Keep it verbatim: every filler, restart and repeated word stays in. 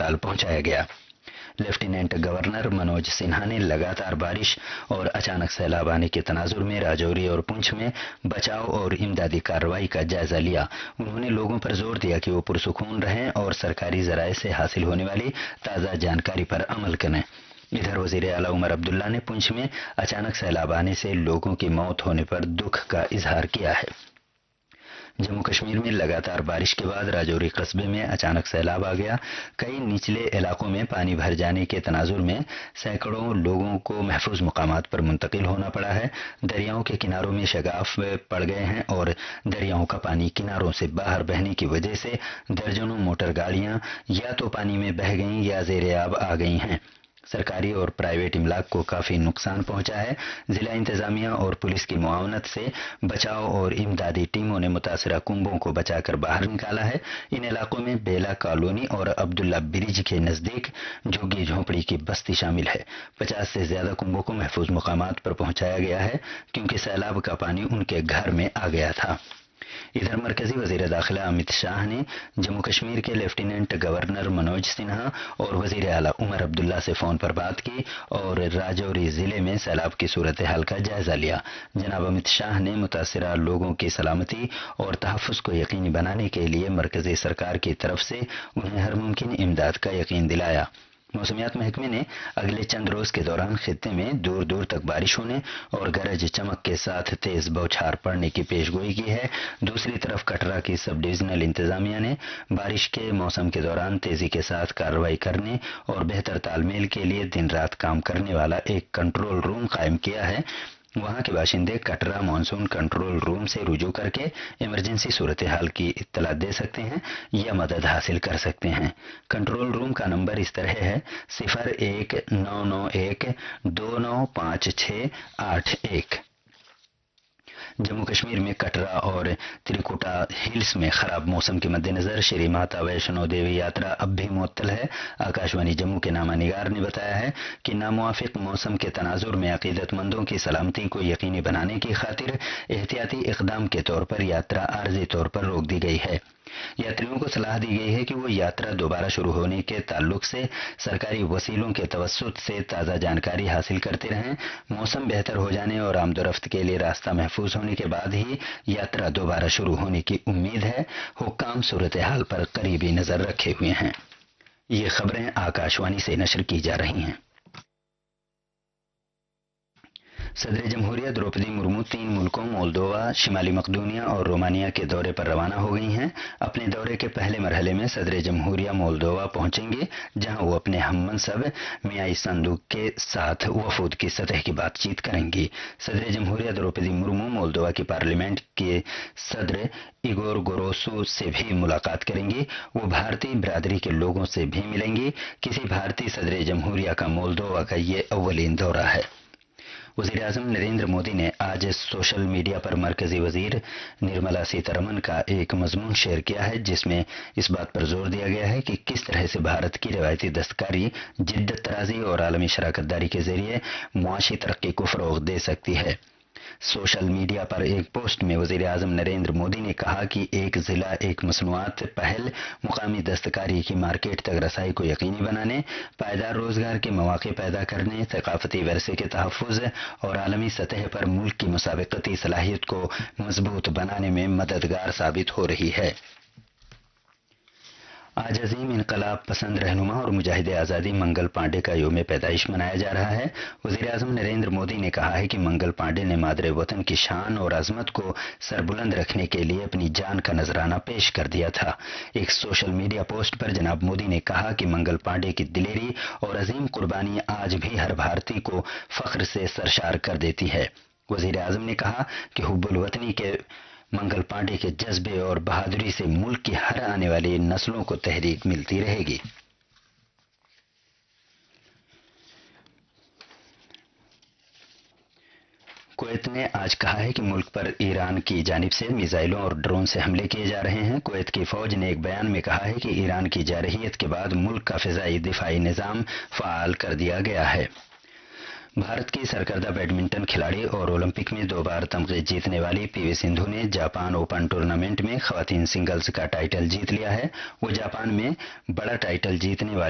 ہسپتال پہنچایا گیا۔ لیفٹیننٹ گورنر منوج سنہا نے لگاتار بارش اور اچانک سیلاب آنے کے تناظر میں راجوری اور پونچھ میں بچاؤ اور امدادی کارروائی کا جائزہ لیا۔ انہوں نے لوگوں پر زور دیا کہ وہ پرسکون رہیں اور سرکاری ذرائع سے حاصل ہونے والی تازہ جانکاری پر عمل کریں۔ ادھر وزیر اعلیٰ عمر عبداللہ نے پونچھ میں اچانک سیلاب آنے سے لوگوں کی موت ہونے پر دکھ کا اظہار کیا ہے۔ جموں کشمیر میں لگاتار بارش کے بعد راجوری قصبے میں اچانک سیلاب آ گیا۔ کئی نچلے علاقوں میں پانی بھر جانے کے تناظر میں سینکڑوں لوگوں کو محفوظ مقامات پر منتقل ہونا پڑا ہے۔ دریاؤں کے کناروں میں شگاف پڑ گئے ہیں اور دریاؤں کا پانی کناروں سے باہر بہنے کی وجہ سے درجنوں موٹر گاڑیاں یا تو پانی میں بہہ گئیں یا زیر آب آ گئی ہیں۔ سرکاری اور پرائیویٹ املاک کو کافی نقصان پہنچا ہے۔ ضلع انتظامیہ اور پولیس کی معاونت سے بچاؤ اور امدادی ٹیموں نے متاثرہ کنبوں کو بچا کر باہر نکالا ہے۔ ان علاقوں میں بیلا کالونی اور عبداللہ برج کے نزدیک جھگی جھونپڑی کی بستی شامل ہے۔ پچاس سے زیادہ کنبوں کو محفوظ مقامات پر پہنچایا گیا ہے کیونکہ سیلاب کا پانی ان کے گھر میں آ گیا تھا۔ ادھر مرکزی وزیر داخلہ امت شاہ نے جموں کشمیر کے لیفٹیننٹ گورنر منوج سنہا اور وزیر اعلیٰ عمر عبداللہ سے فون پر بات کی اور راجوری ضلع میں سیلاب کی صورتحال کا جائزہ لیا۔ جناب امت شاہ نے متاثرہ لوگوں کی سلامتی اور تحفظ کو یقینی بنانے کے لیے مرکزی سرکار کی طرف سے انہیں ہر ممکن امداد کا یقین دلایا۔ موسمیات محکمے نے اگلے چند روز کے دوران خطے میں دور دور تک بارش ہونے اور گرج چمک کے ساتھ تیز بوچھار پڑنے کی پیش گوئی کی ہے۔ دوسری طرف کٹرا کی سب ڈویژنل انتظامیہ نے بارش کے موسم کے دوران تیزی کے ساتھ کارروائی کرنے اور بہتر تال میل کے لیے دن رات کام کرنے والا ایک کنٹرول روم قائم کیا ہے۔ وہاں کے باشندے کٹرا مانسون کنٹرول روم سے رجوع کر کے ایمرجنسی صورتحال کی اطلاع دے سکتے ہیں یا مدد حاصل کر سکتے ہیں۔ کنٹرول روم کا نمبر اس طرح ہے صفر ایک نو نو ایک دو نو پانچ چھ آٹھ ایک۔ جموں کشمیر میں کٹرا اور تریکوٹا ہلز میں خراب موسم کے مد نظر شری ماتا ویشنو دیوی یاترا اب بھی معطل ہے۔ آکاشوانی جموں کے نامہ نگار نے بتایا ہے کہ ناموافق موسم کے تناظر میں عقیدت مندوں کی سلامتی کو یقینی بنانے کی خاطر احتیاطی اقدام کے طور پر یاترا عارضی طور پر روک دی گئی ہے۔ یاتریوں کو صلاح دی گئی ہے کہ وہ یاترا دوبارہ شروع ہونے کے تعلق سے سرکاری وسیلوں کے توسط سے تازہ جانکاری حاصل کرتے رہیں۔ موسم بہتر ہو جانے اور آمد و رفت کے لیے راستہ محفوظ ہونے کے بعد ہی یاترا دوبارہ شروع ہونے کی امید ہے۔ حکام صورتحال پر قریبی نظر رکھے ہوئے ہیں۔ یہ خبریں آکاشوانی سے نشر کی جا رہی ہیں۔ صدر جمہوریہ دروپدی مرمو تین ملکوں مولدووا، شمالی مقدونیہ اور رومانیہ کے دورے پر روانہ ہو گئی ہیں۔ اپنے دورے کے پہلے مرحلے میں صدر جمہوریہ مولدووا پہنچیں گے جہاں وہ اپنے ہم منصب میائی سندو کے ساتھ وفود کی سطح کی بات چیت کریں گی۔ صدر جمہوریہ دروپدی مرمو مولدووا کی پارلیمنٹ کے صدر ایگور گوروسو سے بھی ملاقات کریں گی۔ وہ بھارتی برادری کے لوگوں سے بھی ملیں گی۔ کسی بھارتی صدر جمہوریہ کا مولدووا کا یہ اولین دورہ ہے۔ وزیر اعظم نریندر مودی نے آج سوشل میڈیا پر مرکزی وزیر نرملا سیتارمن کا ایک مضمون شیئر کیا ہے جس میں اس بات پر زور دیا گیا ہے کہ کس طرح سے بھارت کی روایتی دستکاری جدت طرازی اور عالمی شراکت داری کے ذریعے معاشی ترقی کو فروغ دے سکتی ہے۔ سوشل میڈیا پر ایک پوسٹ میں وزیر اعظم نریندر مودی نے کہا کہ ایک ضلع ایک مصنوعات پہل مقامی دستکاری کی مارکیٹ تک رسائی کو یقینی بنانے، پائیدار روزگار کے مواقع پیدا کرنے، ثقافتی ورثے کے تحفظ اور عالمی سطح پر ملک کی مسابقتی صلاحیت کو مضبوط بنانے میں مددگار ثابت ہو رہی ہے۔ آج عظیم انقلاب پسند رہنما اور مجاہد آزادی منگل پانڈے کا یوم پیدائش منایا جا رہا ہے۔ وزیر اعظم نریندر مودی نے کہا ہے کہ منگل پانڈے نے مادر وطن کی شان اور عظمت کو سربلند رکھنے کے لیے اپنی جان کا نذرانہ پیش کر دیا تھا۔ ایک سوشل میڈیا پوسٹ پر جناب مودی نے کہا کہ منگل پانڈے کی دلیری اور عظیم قربانی آج بھی ہر بھارتی کو فخر سے سرشار کر دیتی ہے۔ وزیر اعظم نے کہا کہ حب الوطنی کے منگل پانڈے کے جذبے اور بہادری سے ملک کی ہر آنے والی نسلوں کو تحریک ملتی رہے گی۔ کویت نے آج کہا ہے کہ ملک پر ایران کی جانب سے میزائلوں اور ڈرون سے حملے کیے جا رہے ہیں۔ کویت کی فوج نے ایک بیان میں کہا ہے کہ ایران کی جارحیت کے بعد ملک کا فضائی دفاعی نظام فعال کر دیا گیا ہے۔ بھارت کی سرکردہ بیڈمنٹن کھلاڑی اور اولمپک میں دو بار تمغے جیتنے والی پی وی سندھو نے جاپان اوپن ٹورنامنٹ میں خواتین سنگلز کا ٹائٹل جیت لیا ہے۔ وہ جاپان میں بڑا ٹائٹل جیتنے والی